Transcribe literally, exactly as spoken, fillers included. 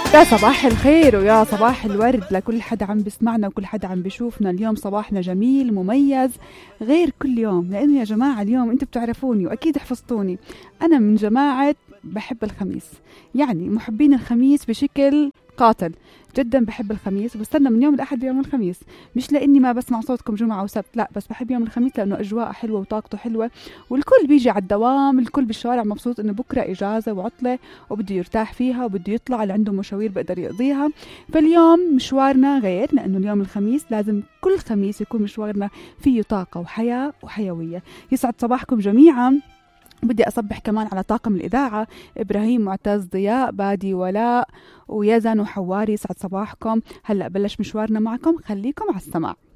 يا صباح الخير ويا صباح الورد لكل حدا عم بسمعنا وكل حدا عم بيشوفنا. اليوم صباحنا جميل مميز غير كل يوم، لأنه يا جماعة اليوم أنتوا بتعرفوني وأكيد حفظتوني، أنا من جماعة بحب الخميس، يعني محبين الخميس بشكل قاتل جدا. بحب الخميس وبستنى من يوم الأحد ليوم الخميس، مش لأني ما بسمع صوتكم جمعة وسبت، لا، بس بحب يوم الخميس لأنه أجواء حلوة وطاقته حلوة، والكل بيجي على الدوام، الكل بالشوارع مبسوط إنه بكرة إجازة وعطلة وبده يرتاح فيها وبده يطلع اللي عنده مشاوير بقدر يقضيها. فاليوم مشوارنا غير، لأنه اليوم الخميس لازم كل خميس يكون مشوارنا فيه طاقة وحياة وحيوية. يسعد صباحكم جميعا. بدي أصبح كمان على طاقم الإذاعة، إبراهيم، معتز، ضياء، بادي، ولاء، ويزن وحواري. يسعد صباحكم. هلأ بلش مشوارنا معكم، خليكم على السماع.